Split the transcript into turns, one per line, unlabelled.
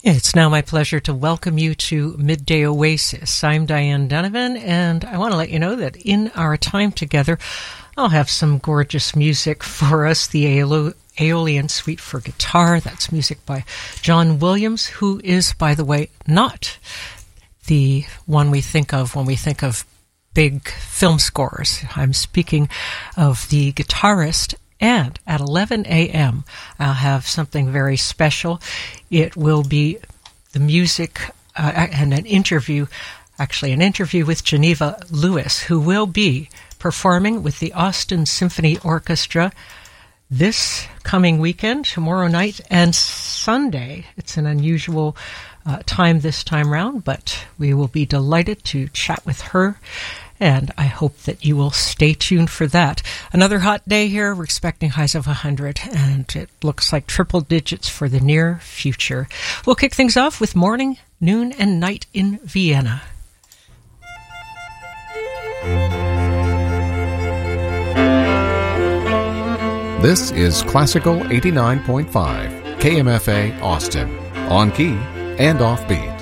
It's now my pleasure to welcome you to Midday Oasis. I'm Diane Donovan, and I want to let you know that in our time together, I'll have some gorgeous music for us. The Aeolian Suite for guitar, that's music by John Williams, who is, by the way, not the one we think of when we think of big film scores. I'm speaking of the guitarist. And at 11 a.m., I'll have something very special. It will be the music and an interview with Geneva Lewis, who will be performing with the Austin Symphony Orchestra this coming weekend, tomorrow night and Sunday. It's an unusual time this time round, but we will be delighted to chat with her. And I hope that you will stay tuned for that. Another hot day here. We're expecting highs of 100, and it looks like triple digits for the near future. We'll kick things off with Morning, Noon, and Night in Vienna.
This is Classical 89.5, KMFA Austin, on key and off beat.